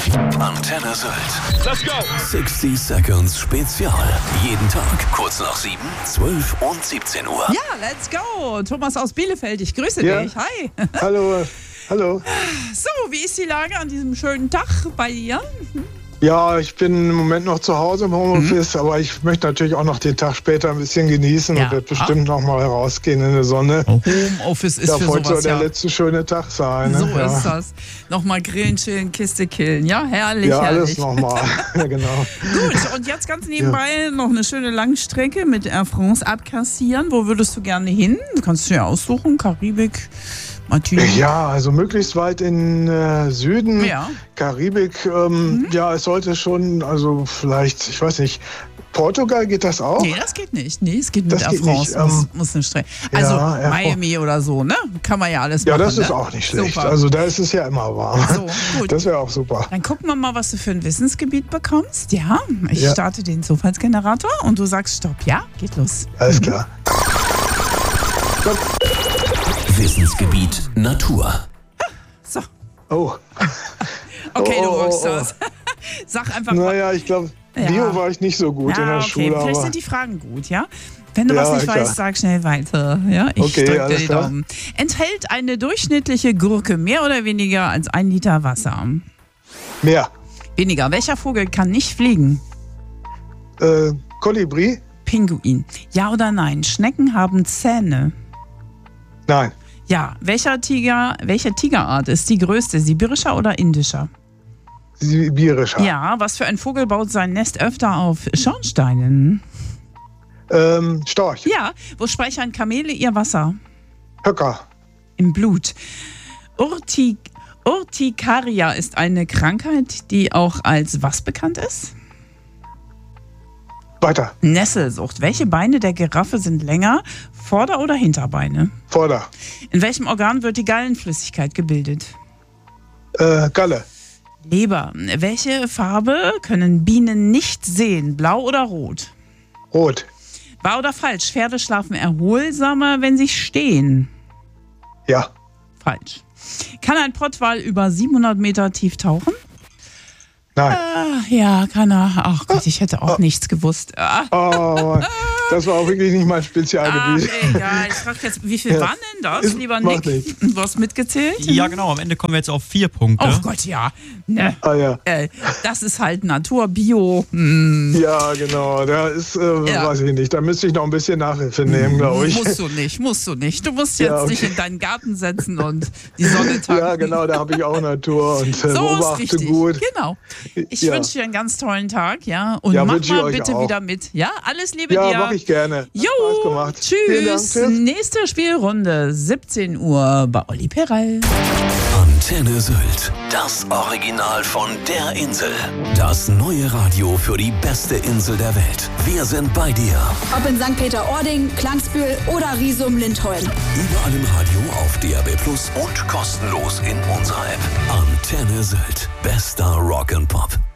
Antenne Sylt. Let's go! 60 Seconds Spezial. Jeden Tag kurz nach 7, 12 und 17 Uhr. Ja, let's go. Thomas aus Bielefeld, ich grüße dich. Hi. Hallo. So, wie ist die Lage an diesem schönen Tag bei dir? Ja, ich bin im Moment noch zu Hause im Homeoffice, aber ich möchte natürlich auch noch den Tag später ein bisschen genießen und werde bestimmt noch mal rausgehen in die Sonne. Homeoffice ist für heute sowas, soll der letzte schöne Tag sein. Ne? So ist das. Nochmal grillen, chillen, Kiste killen. Ja, herrlich, ja, herrlich. alles nochmal. Ja, genau. Gut, und jetzt ganz nebenbei noch eine schöne Langstrecke mit Air France abkassieren. Wo würdest du gerne hin? Du kannst dir ja aussuchen, Karibik, Martinique. Ja, also möglichst weit in Süden, Ja. Karibik. Ja, es sollte schon, also vielleicht, ich weiß nicht, Portugal, geht das auch? Nee, das geht nicht. Nee, es geht mit Das Air geht France. nicht, Muss eine Strecke. Also ja, Miami oder so, ne? Kann man ja alles Ja, machen. das ist ne? auch nicht schlecht. Super. Also da ist es ja immer warm. So, gut. Das wäre auch super. Dann gucken wir mal, was du für ein Wissensgebiet bekommst. Ja, ich starte den Zufallsgenerator und du sagst Stopp. Ja, geht los. Alles klar. Wissensgebiet Natur. So, Oh. okay, du Oh. rockst das. Sag einfach mal. Naja, ich glaube, Ja. Bio war ich nicht so gut in der okay. Schule. Vielleicht Aber sind die Fragen gut, ja? Wenn du Ja, was nicht klar. weißt, sag schnell weiter. Ja, ich Okay, drück dir alles die klar. Daumen. Enthält eine durchschnittliche Gurke mehr oder weniger als 1 Liter Wasser? mehr. Weniger. Welcher Vogel kann nicht fliegen? Kolibri? Pinguin. Ja oder nein? Schnecken haben Zähne. Nein. Ja. Welche Tigerart ist die größte? Sibirischer oder indischer? Sibirischer. Ja. Was für ein Vogel baut sein Nest öfter auf Schornsteinen? Storch. Ja. Wo speichern Kamele ihr Wasser? Höcker. Im Blut. Urtikaria ist eine Krankheit, die auch als was bekannt ist? Weiter. Nesselsucht. Welche Beine der Giraffe sind länger? Vorder- oder Hinterbeine? Vorder. In welchem Organ wird die Gallenflüssigkeit gebildet? Galle. Leber. Welche Farbe können Bienen nicht sehen? Blau oder rot? Rot. Wahr oder falsch? Pferde schlafen erholsamer, wenn sie stehen. Ja. Falsch. Kann ein Pottwal über 700 Meter tief tauchen? Nein. Ja, kann er. Ach Gott, ich hätte auch nichts gewusst. Oh, das war auch wirklich nicht mein Spezialgebiet. Egal. Ich frage jetzt, wie viel waren denn das, Ist- lieber macht Nick? nichts. Du hast mitgezählt? Ja, genau. Am Ende kommen wir jetzt auf 4 Punkte. Oh Gott, ja. Ne. Ah ja. Das ist halt Natur, Bio. Ja, genau. Da ist, weiß ich nicht. Da müsste ich noch ein bisschen Nachhilfe nehmen, glaube ich. Musst du nicht. Du musst jetzt Ja, okay. dich in deinen Garten setzen und die Sonne tanken. Ja, genau, da habe ich auch Natur und So ist beobachte richtig. gut. Genau. Ich Ja. wünsche dir einen ganz tollen Tag, ja. Und Ja, mach wünsche ich mal euch bitte auch. wieder mit. Ja, alles Liebe Ja, dir. mache ich gerne. Hat Jo, Spaß gemacht. Vielen Dank. tschüss. Tschüss. Nächste Spielrunde, 17 Uhr bei Olli Perel. Antenne Sylt. Das Original von der Insel. Das neue Radio für die beste Insel der Welt. Wir sind bei dir. Ob in St. Peter-Ording, Klangsbühl oder Riesum-Lindholm. Überall im Radio, auf DAB+ und kostenlos in unserer App. Antenne Sylt. Bester Rock and Pop.